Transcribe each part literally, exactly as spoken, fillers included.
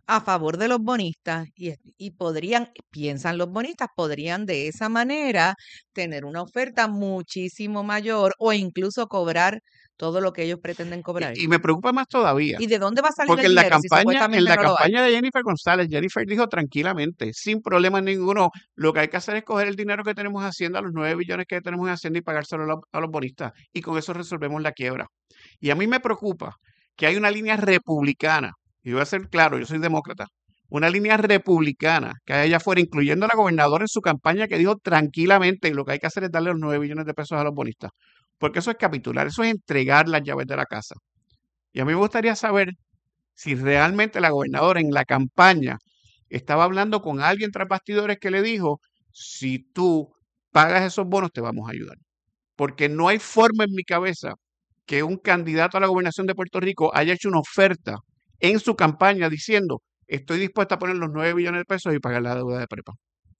a favor de los bonistas y, y podrían, piensan los bonistas, podrían de esa manera tener una oferta muchísimo mayor o incluso cobrar todo lo que ellos pretenden cobrar. Y, y me preocupa más todavía. ¿Y de dónde va a salir Porque el en la dinero si campaña, en supuestamente la no lo hay? campaña de Jennifer González, Jennifer dijo tranquilamente, sin problema ninguno, lo que hay que hacer es coger el dinero que tenemos en Hacienda, los nueve billones que tenemos en Hacienda y pagárselo a los, a los bonistas. Y con eso resolvemos la quiebra. Y a mí me preocupa que hay una línea republicana, y voy a ser claro, yo soy demócrata, una línea republicana que hay allá afuera, incluyendo a la gobernadora en su campaña, que dijo tranquilamente, lo que hay que hacer es darle los nueve billones de pesos a los bonistas. Porque eso es capitular, eso es entregar las llaves de la casa. Y a mí me gustaría saber si realmente la gobernadora en la campaña estaba hablando con alguien tras bastidores que le dijo, si tú pagas esos bonos te vamos a ayudar. Porque no hay forma en mi cabeza que un candidato a la gobernación de Puerto Rico haya hecho una oferta en su campaña diciendo, estoy dispuesta a poner los nueve billones de pesos y pagar la deuda de prepa.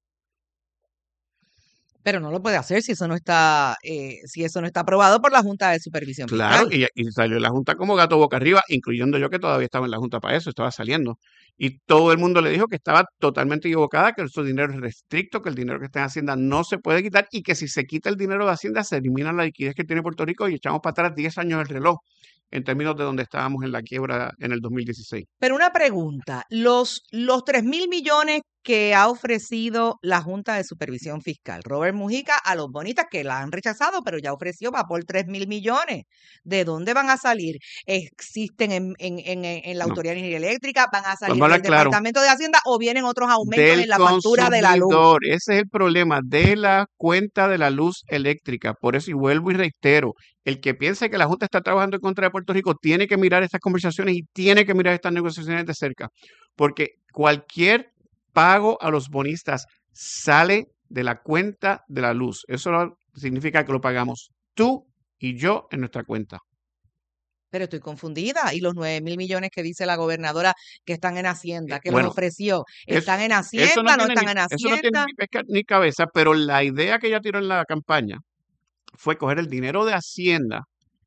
Pero no lo puede hacer si eso no está, eh, si eso no está aprobado por la Junta de Supervisión Claro, Fiscal. y, y salió la Junta como gato boca arriba, incluyendo yo que todavía estaba en la Junta para eso, estaba saliendo. Y todo el mundo le dijo que estaba totalmente equivocada, que su dinero es restricto, que el dinero que está en Hacienda no se puede quitar y que si se quita el dinero de Hacienda se elimina la liquidez que tiene Puerto Rico y echamos para atrás diez años el reloj en términos de donde estábamos en la quiebra en el dos mil dieciséis. Pero una pregunta, los, los tres mil millones que ha ofrecido la Junta de Supervisión Fiscal, Robert Mujica, a los bonistas que la han rechazado, pero ya ofreció va por tres mil millones. ¿De dónde van a salir? ¿Existen en, en, en, en la No. Autoridad de Energía Eléctrica? ¿Van a salir Vamos a del hablar claro. Departamento de Hacienda o vienen otros aumentos Del en la factura de la luz? consumidor. Ese es el problema de la cuenta de la luz eléctrica. Por eso, y vuelvo y reitero, el que piense que la Junta está trabajando en contra de Puerto Rico tiene que mirar estas conversaciones y tiene que mirar estas negociaciones de cerca, porque cualquier pago a los bonistas sale de la cuenta de la luz. Eso no significa que lo pagamos tú y yo en nuestra cuenta. Pero estoy confundida. ¿Y los nueve mil millones que dice la gobernadora que están en Hacienda, que Bueno, los ofreció? es- ¿Están en eso no Hacienda? ¿No tiene están ni, en eso no tiene Hacienda? ni pesca ni cabeza, pero la idea que ella tiró en la campaña fue coger el dinero de Hacienda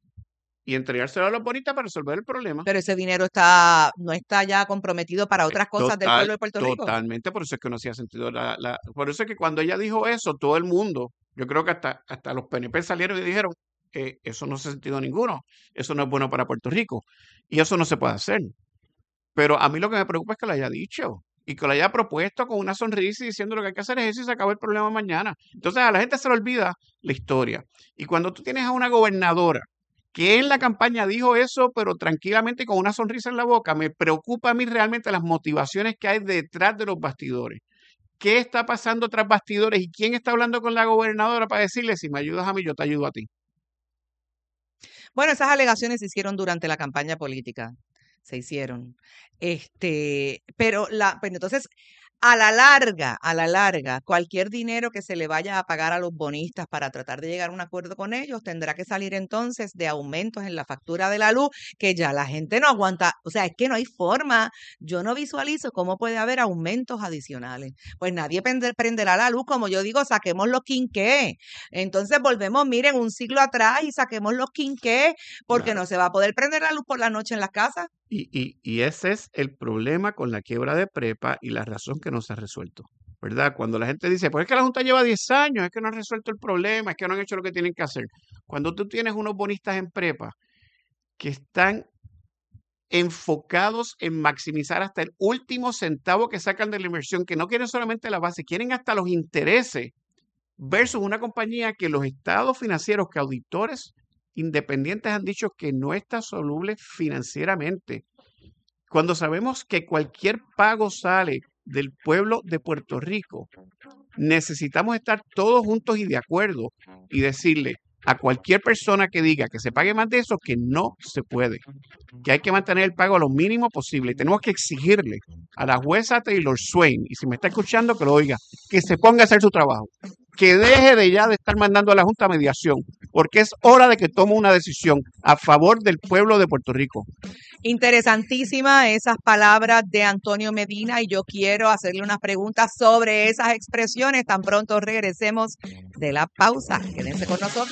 y entregárselo a los bonistas para resolver el problema. Pero ese dinero está, no está ya comprometido para Eh, otras cosas del Total, pueblo de Puerto Rico. totalmente, por eso es que no hacía sentido la, la- por eso es que cuando ella dijo eso, todo el mundo, yo creo que hasta, hasta los P N P salieron y dijeron, eh, eso no hace sentido ninguno, eso no es bueno para Puerto Rico, y eso no se puede hacer. Pero a mí lo que me preocupa es que lo haya dicho, y que lo haya propuesto con una sonrisa y diciendo lo que hay que hacer es eso y se acaba el problema mañana. Entonces a la gente se le olvida la historia. Y cuando tú tienes a una gobernadora que en la campaña dijo eso, pero tranquilamente con una sonrisa en la boca, me preocupa a mí realmente las motivaciones que hay detrás de los bastidores. ¿Qué está pasando tras bastidores y quién está hablando con la gobernadora para decirle, si me ayudas a mí, yo te ayudo a ti? Bueno, esas alegaciones se hicieron durante la campaña política, se hicieron. Este, pero la, pues entonces, a la larga, a la larga, cualquier dinero que se le vaya a pagar a los bonistas para tratar de llegar a un acuerdo con ellos tendrá que salir entonces de aumentos en la factura de la luz, que ya la gente no aguanta. O sea, es que no hay forma. Yo no visualizo cómo puede haber aumentos adicionales. Pues nadie prende- prenderá la luz, como yo digo, saquemos los quinqués. Entonces volvemos, miren, un siglo atrás y saquemos los quinqués, porque Claro. no se va a poder prender la luz por la noche en las casas. Y, y, y ese es el problema con la quiebra de prepa y la razón que no se ha resuelto, ¿verdad? Cuando la gente dice, pues es que la Junta lleva diez años, es que no han resuelto el problema, es que no han hecho lo que tienen que hacer. Cuando tú tienes unos bonistas en prepa que están enfocados en maximizar hasta el último centavo que sacan de la inversión, que no quieren solamente la base, quieren hasta los intereses, versus una compañía que los estados financieros, que auditores independientes han dicho que no está soluble financieramente. Cuando sabemos que cualquier pago sale del pueblo de Puerto Rico, necesitamos estar todos juntos y de acuerdo y decirle a cualquier persona que diga que se pague más de eso, que no se puede, que hay que mantener el pago a lo mínimo posible. Tenemos que exigirle a la jueza Taylor Swain, y si me está escuchando, que lo oiga, que se ponga a hacer su trabajo, que deje de ya de estar mandando a la Junta a mediación, porque es hora de que tome una decisión a favor del pueblo de Puerto Rico. Interesantísima esas palabras de Antonio Medina y yo quiero hacerle unas preguntas sobre esas expresiones tan pronto regresemos de la pausa. Quédense con nosotros.